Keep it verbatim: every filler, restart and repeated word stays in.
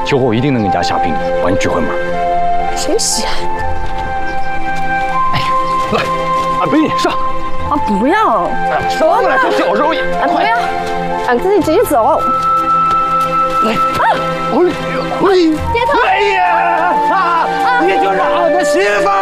秋后一定能跟家下聘礼，帮你娶回门。 谁稀罕？ 哎，来，俺背你上。 啊，不要！ 上来就小肉眼， 啊，不要！俺自己直接走。 来，啊，哎呦，哎， 爹头， 哎呀，啊，你就是俺的媳妇儿。